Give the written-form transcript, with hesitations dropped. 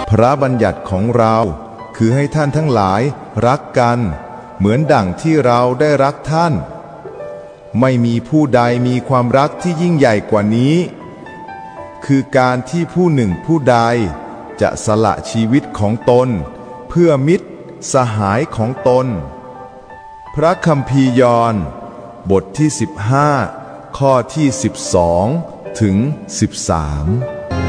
พระบัญญัติของเราคือให้ท่านทั้งหลายรักกันเหมือนดั่งที่เราได้รักท่านไม่มีผู้ใดมีความรักที่ยิ่งใหญ่กว่านี้คือการที่ผู้หนึ่งผู้ใดจะสละชีวิตของตนเพื่อมิตรสหายของตนพระคัมภีร์ยอห์นบทที่15ข้อที่12ถึง13